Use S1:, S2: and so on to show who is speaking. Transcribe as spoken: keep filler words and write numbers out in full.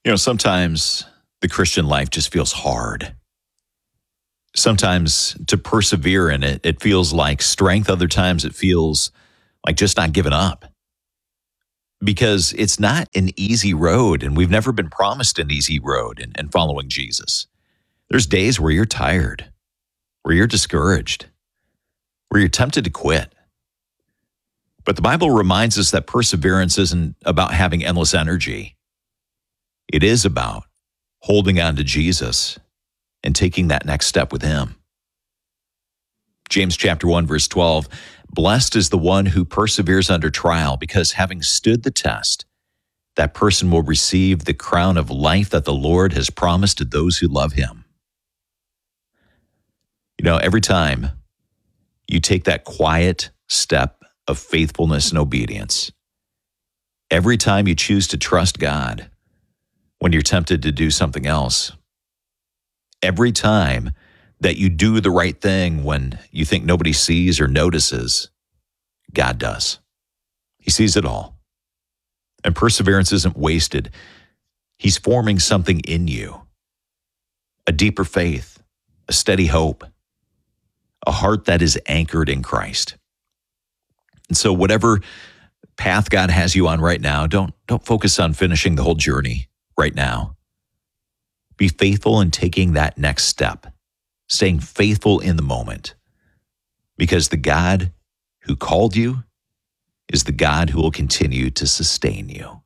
S1: You know, sometimes the Christian life just feels hard. Sometimes to persevere in it, it feels like strength. Other times it feels like just not giving up. Because it's not an easy road, and we've never been promised an easy road in, in following Jesus. There's days where you're tired, where you're discouraged, where you're tempted to quit. But the Bible reminds us that perseverance isn't about having endless energy. It is about holding on to Jesus and taking that next step with him. James chapter one, verse twelve, blessed is the one who perseveres under trial, because having stood the test, that person will receive the crown of life that the Lord has promised to those who love him. You know, every time you take that quiet step of faithfulness and obedience, every time you choose to trust God when you're tempted to do something else, every time that you do the right thing when you think nobody sees or notices, God does. He sees it all. And perseverance isn't wasted. He's forming something in you, a deeper faith, a steady hope, a heart that is anchored in Christ. And so whatever path God has you on right now, don't, don't focus on finishing the whole journey right now. Be faithful in taking that next step, staying faithful in the moment, because the God who called you is the God who will continue to sustain you.